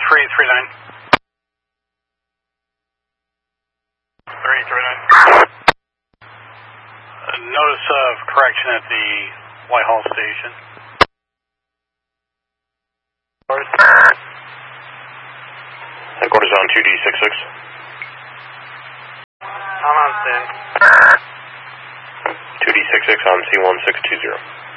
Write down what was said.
339. 339. Notice of correction at the Whitehall station. Headquarters on 2D66. I'm on stand. 2D66 on C1620.